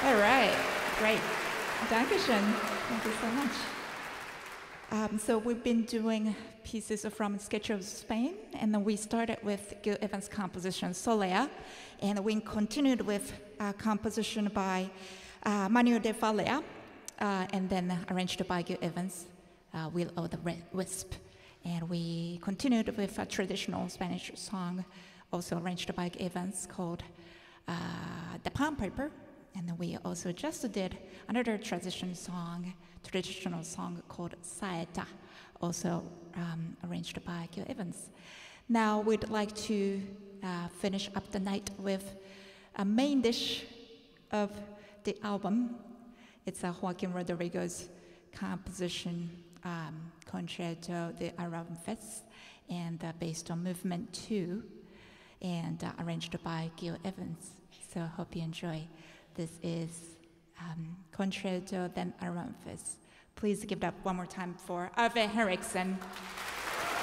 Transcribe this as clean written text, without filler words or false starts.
All right, great. Dankeschön. Thank you so much. So we've been doing pieces from Sketch of Spain, and then we started with Gil Evans' composition Solea, and we continued with a composition by Manuel de Falla, and then arranged by Gil Evans, Will o' the Wisp. And we continued with a traditional Spanish song, also arranged by Gil Evans, called The Palm Paper. And then we also just did another traditional song called Saeta, also arranged by Gil Evans. Now we'd like to finish up the night with a main dish of the album. It's a Joaquin Rodrigo's composition, Concerto de Aranjuez, and based on Movement 2, and arranged by Gil Evans. So I hope you enjoy. This is Concerto de Aranjuez. Please give it up one more time for Ove Henriksen.